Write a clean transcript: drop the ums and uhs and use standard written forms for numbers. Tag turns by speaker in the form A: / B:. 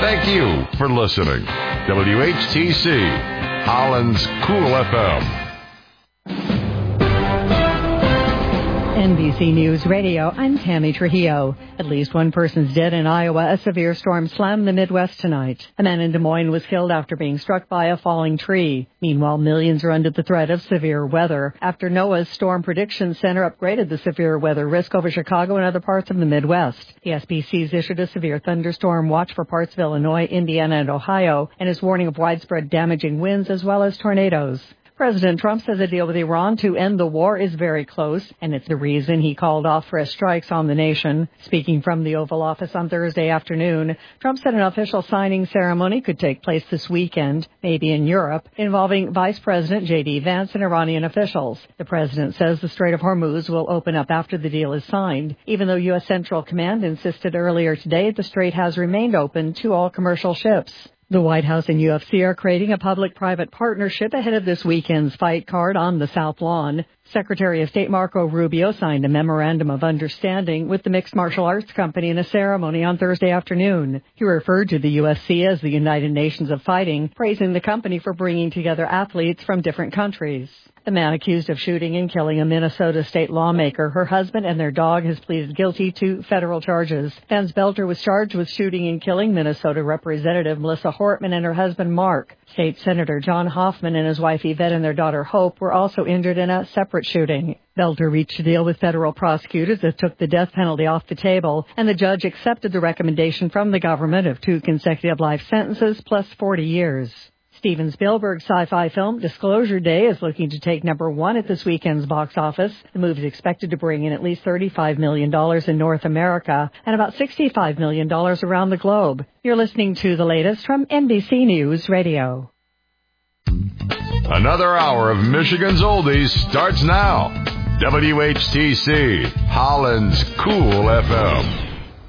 A: Thank you for listening. WHTC, Holland's Cool FM.
B: NBC News Radio, I'm Tammy Trujillo. At least one person's dead in Iowa. A severe storm slammed the Midwest tonight. A man in Des Moines was killed after being struck by a falling tree. Meanwhile, millions are under the threat of severe weather after NOAA's Storm Prediction Center upgraded the severe weather risk over Chicago and other parts of the Midwest. The SPC's issued a severe thunderstorm watch for parts of Illinois, Indiana, and Ohio, and is warning of widespread damaging winds as well as tornadoes. President Trump says a deal with Iran to end the war is very close, and it's the reason he called off fresh strikes on the nation. Speaking from the Oval Office on Thursday afternoon, Trump said an official signing ceremony could take place this weekend, maybe in Europe, involving Vice President J.D. Vance and Iranian officials. The president says the Strait of Hormuz will open up after the deal is signed, even though U.S. Central Command insisted earlier today the strait has remained open to all commercial ships. The White House and UFC are creating a public-private partnership ahead of this weekend's fight card on the South Lawn. Secretary of State Marco Rubio signed a memorandum of understanding with the Mixed Martial Arts Company in a ceremony on Thursday afternoon. He referred to the UFC as the United Nations of Fighting, praising the company for bringing together athletes from different countries. The man accused of shooting and killing a Minnesota state lawmaker, her husband, and their dog has pleaded guilty to federal charges. Vance Belter was charged with shooting and killing Minnesota Representative Melissa Hortman and her husband Mark. State Senator John Hoffman and his wife Yvette and their daughter Hope were also injured in a separate shooting. Belter reached a deal with federal prosecutors that took the death penalty off the table, and the judge accepted the recommendation from the government of 2 consecutive life sentences plus 40 years. Steven Spielberg's sci-fi film Disclosure Day is looking to take number 1 at this weekend's box office. The movie is expected to bring in at least $35 million in North America and about $65 million around the globe. You're listening to the latest from NBC News Radio.
A: Another hour of Michigan's Oldies starts now. WHTC, Holland's Cool FM.